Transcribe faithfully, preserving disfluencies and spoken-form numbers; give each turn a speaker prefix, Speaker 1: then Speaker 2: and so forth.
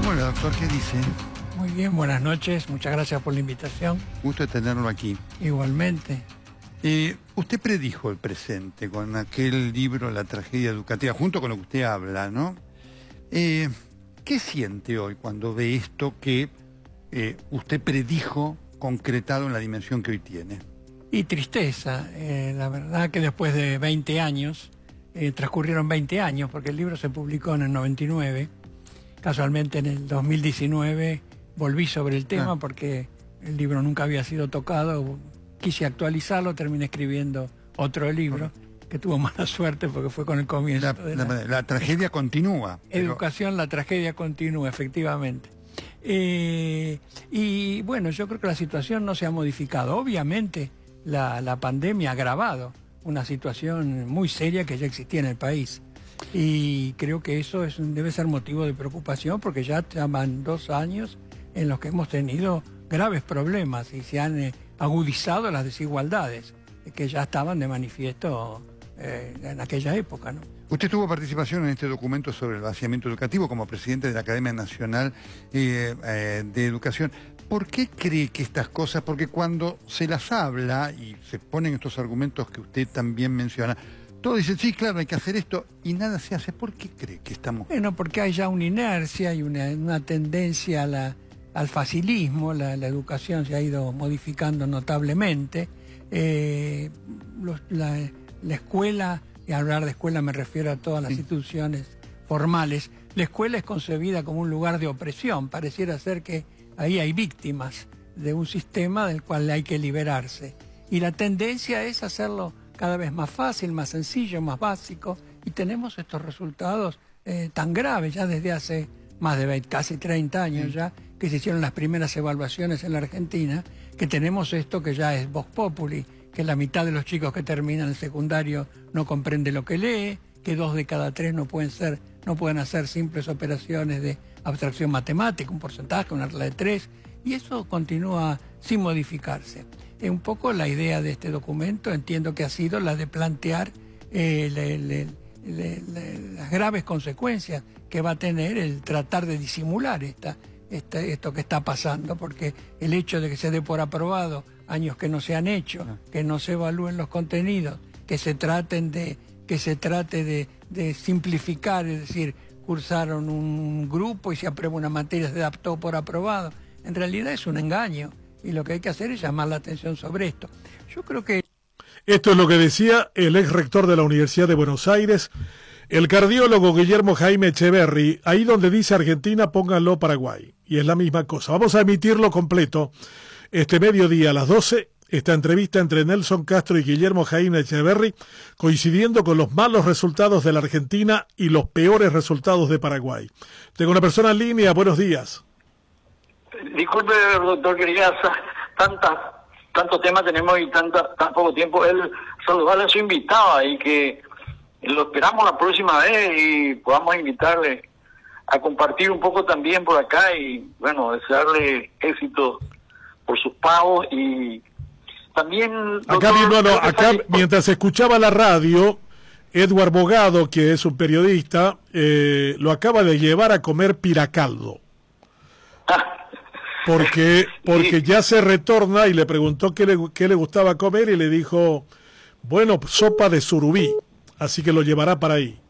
Speaker 1: Hola, doctor, ¿qué dice?
Speaker 2: Muy bien, buenas noches, muchas gracias por la invitación.
Speaker 1: Gusto de tenerlo aquí.
Speaker 2: Igualmente.
Speaker 1: Eh, usted predijo el presente con aquel libro, La tragedia educativa, junto con lo que usted habla, ¿no? Eh, ¿Qué siente hoy cuando ve esto que eh, usted predijo concretado en la dimensión que hoy tiene?
Speaker 2: Y tristeza, eh, la verdad que después de veinte años, eh, transcurrieron veinte años, porque el libro se publicó en el noventa y nueve, casualmente en el dos mil diecinueve volví sobre el tema ah. porque el libro nunca había sido tocado, quise actualizarlo, terminé escribiendo otro libro, que tuvo mala suerte porque fue con el comienzo
Speaker 1: la,
Speaker 2: de
Speaker 1: la, la, la tragedia continúa.
Speaker 2: Educación, pero... la tragedia continúa, efectivamente. Eh, y bueno, yo creo que la situación no se ha modificado. Obviamente la, la pandemia ha agravado una situación muy seria que ya existía en el país. Y creo que eso es, debe ser motivo de preocupación porque ya van dos años en los que hemos tenido graves problemas y se han eh, agudizado las desigualdades que ya estaban de manifiesto eh, en aquella época, ¿no?
Speaker 1: Usted tuvo participación en este documento sobre el vaciamiento educativo como presidente de la Academia Nacional eh, eh, de Educación. ¿Por qué cree que estas cosas, porque cuando se las habla y se ponen estos argumentos que usted también menciona, todos dicen, sí, claro, hay que hacer esto y nada se hace? ¿Por qué cree que estamos...?
Speaker 2: Bueno, porque hay ya una inercia y una, una tendencia a la, al facilismo, la, la educación se ha ido modificando notablemente. Eh, los, la, la escuela, y al hablar de escuela me refiero a todas las sí. instituciones formales, la escuela es concebida como un lugar de opresión, pareciera ser que ahí hay víctimas de un sistema del cual hay que liberarse. Y la tendencia es hacerlo cada vez más fácil, más sencillo, más básico, y tenemos estos resultados eh, tan graves ya desde hace más de veinte, casi treinta años sí. ya, que se hicieron las primeras evaluaciones en la Argentina, que tenemos esto que ya es Vox Populi, que la mitad de los chicos que terminan el secundario no comprende lo que lee, que dos de cada tres no pueden ser, no pueden hacer simples operaciones de abstracción matemática, un porcentaje, una regla de tres, y eso continúa sin modificarse. Eh, un poco la idea de este documento entiendo que ha sido la de plantear eh, le, le, le, le, las graves consecuencias que va a tener el tratar de disimular esta, esta, esto que está pasando, porque el hecho de que se dé por aprobado años que no se han hecho, que no se evalúen los contenidos, que se traten de, que se trate de, de simplificar, es decir, cursaron un grupo y se aprueba una materia, se adaptó por aprobado, en realidad es un engaño. Y lo que hay que hacer es llamar la atención sobre esto. Yo creo que...
Speaker 3: Esto es lo que decía el ex rector de la Universidad de Buenos Aires, el cardiólogo Guillermo Jaime Echeverri. Ahí donde dice Argentina, pónganlo Paraguay. Y es la misma cosa. Vamos a emitirlo completo este mediodía a las doce. Esta entrevista entre Nelson Castro y Guillermo Jaime Echeverri, coincidiendo con los malos resultados de la Argentina y los peores resultados de Paraguay. Tengo una persona en línea. Buenos días.
Speaker 4: Disculpe, doctor, quería tantas, tantos temas tenemos y tanta, tan poco tiempo. Él saludarle a su invitado y que lo esperamos la próxima vez y podamos invitarle a compartir un poco también por acá y, bueno, desearle éxito por sus pagos y también...
Speaker 3: Acá,
Speaker 4: doctor,
Speaker 3: no, no, acá mientras escuchaba la radio, Edward Bogado, que es un periodista, eh, lo acaba de llevar a comer piracaldo. Porque, porque ya se retorna y le preguntó qué le, qué le gustaba comer y le dijo, bueno, sopa de surubí, así que lo llevará para ahí.